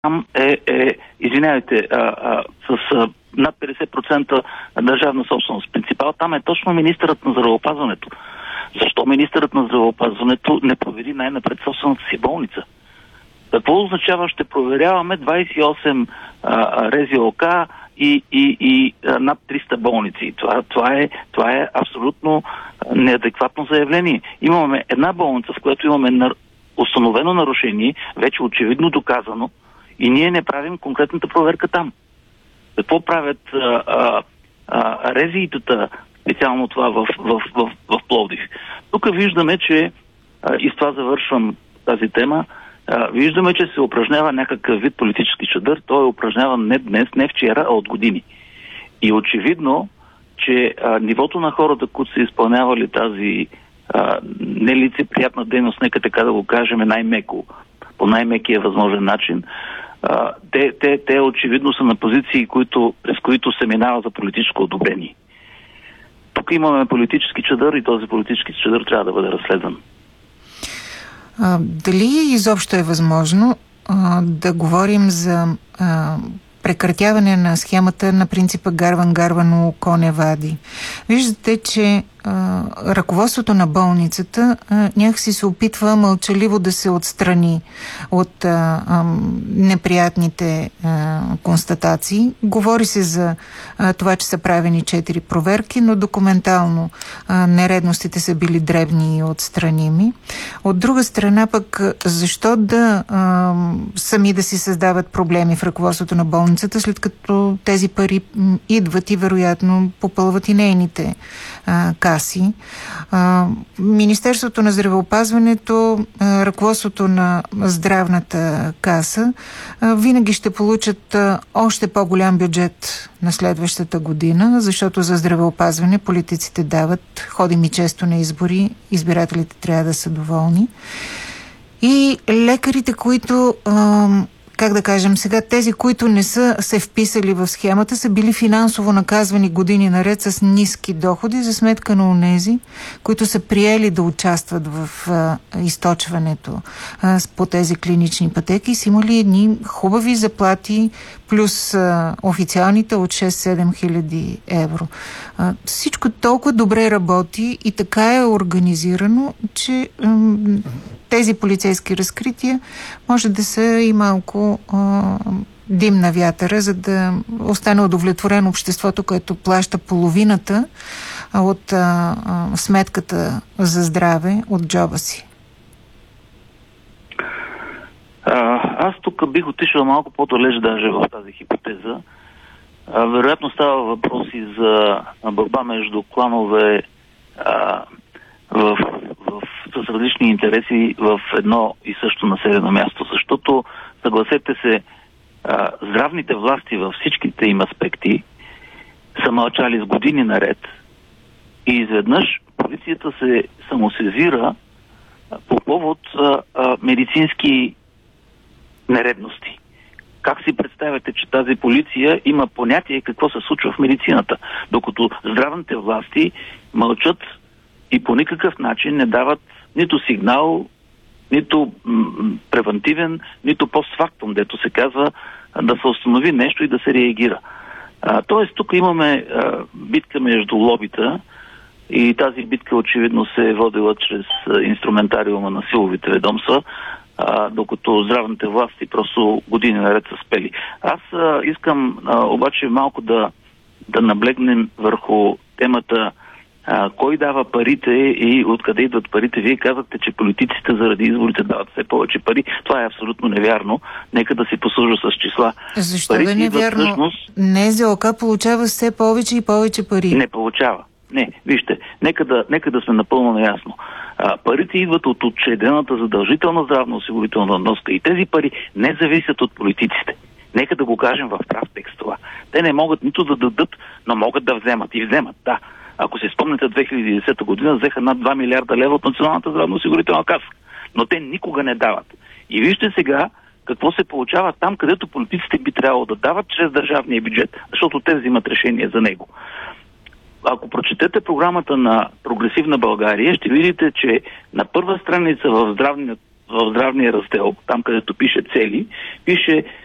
там извинявайте, с над 50% държавна собственост. Принципал там е точно министърът на здравеопазването. Защо министърът на здравеопазването не провери най-напред собствената си болница? Какво означава, ще проверяваме 28 РЗОК и над 300 болници? Това е абсолютно неадекватно заявление. Имаме една болница, в която имаме установено нарушение, вече очевидно доказано, и ние не правим конкретната проверка там. Какво правят РЗИ-тата, специално това в Пловдив? Тук виждаме, че, и с това завършвам тази тема, виждаме, че се упражнява някакъв вид политически чадър. Той е упражняван не днес, не вчера, а от години. И очевидно, че нивото на хората, които са изпълнявали тази нелицеприятна дейност, нека така да го кажем най-меко, по най-мекия възможен начин, те очевидно са на позиции, през които се минава за политическо одобрение. Тук имаме политически чадър и този политически чадър трябва да бъде разследван. Дали изобщо е възможно да говорим за прекратяване на схемата на принципа Гарван-Гарвано, око не вади? Виждате, че ръководството на болницата някакси се опитва мълчаливо да се отстрани от неприятните констатации. Говори се за това, че са правени 4 проверки, но документално нередностите са били дребни и отстраними. От друга страна пък, защо сами да си създават проблеми в ръководството на болницата, след като тези пари идват и вероятно попълват и нейните каси. Министерството на здравеопазването, ръководството на здравната каса винаги ще получат още по-голям бюджет на следващата година, защото за здравеопазване политиците дават, ходим и често на избори, избирателите трябва да са доволни. И лекарите, които как да кажем сега, тези, които не са се вписали в схемата, са били финансово наказвани години наред с ниски доходи за сметка на онези, които са приели да участват в източването по тези клинични пътеки, са имали едни хубави заплати плюс официалните от 6-7 хиляди евро. Всичко толкова добре работи и така е организирано, че тези полицейски разкрития може да са и малко дим на вятъра, за да остане удовлетворено обществото, което плаща половината от сметката за здраве от джоба си. Аз тук бих отишъл малко по-далеч даже в тази хипотеза. Вероятно става въпроси за борба между кланове с различни интереси в едно и също населено място, защото, съгласете се, здравните власти във всичките им аспекти са мълчали с години наред и изведнъж полицията се самосезира по повод медицински нередности. Как си представяте, че тази полиция има понятие какво се случва в медицината, докато здравните власти мълчат и по никакъв начин не дават нито сигнал, нито превентивен, нито постфактум, дето се казва, да се установи нещо и да се реагира. Тоест, тук имаме битка между лобита и тази битка очевидно се е водила чрез инструментариума на силовите ведомства, докато здравните власти просто години наред са спели. Аз искам обаче малко да наблегнем върху темата кой дава парите и откъде идват парите. Вие казахте, че политиците заради изборите дават все повече пари. Това е абсолютно невярно. Нека да си послужа с числа. Защо да е невярно? НЗОК получава все повече и повече пари. Не получава. Не, вижте, нека да сме напълно наясно. Парите идват от учредената задължителна здравноосигурителна вноска и тези пари не зависят от политиците. Нека да го кажем в прав текст това. Те не могат нито да дадат, но могат да вземат. И вземат, да. Ако се спомняте, 2010 година взеха над 2 милиарда лева от Националната здравноосигурителна каса. Но те никога не дават. И вижте сега какво се получава там, където политиците би трябвало да дават чрез държавния бюджет, защото те взимат решение за него. Ако прочетете програмата на Прогресивна България, ще видите, че на първа страница в здравния раздел, там където пише цели, пише